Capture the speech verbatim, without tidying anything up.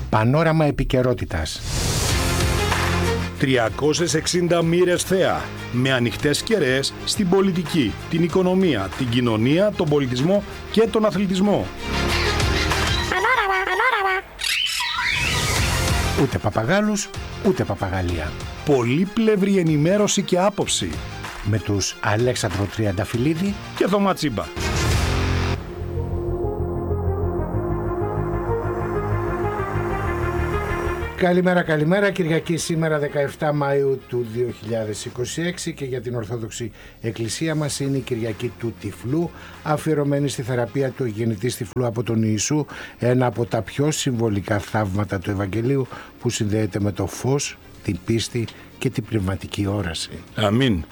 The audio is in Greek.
Πανόραμα επικαιρότητας. τριακόσιες εξήντα μοίρες θέα, με ανοιχτές κεραίες στην πολιτική, την οικονομία, την κοινωνία, τον πολιτισμό και τον αθλητισμό. Πανόραμα, πανόραμα. Ούτε παπαγάλους, ούτε παπαγαλία. Πολύπλευρη ενημέρωση και άποψη. Με τους Αλέξανδρο Τριανταφυλλίδη Και Θωμά Τσίμπα. Καλημέρα, καλημέρα. Κυριακή σήμερα δεκαεφτά Μαΐου του δύο χιλιάδες είκοσι έξι και για την Ορθόδοξη Εκκλησία μας είναι η Κυριακή του Τυφλού, αφιερωμένη στη θεραπεία του γεννητής τυφλού από τον Ιησού, ένα από τα πιο συμβολικά θαύματα του Ευαγγελίου που συνδέεται με το φως, την πίστη και την πνευματική όραση. Αμήν.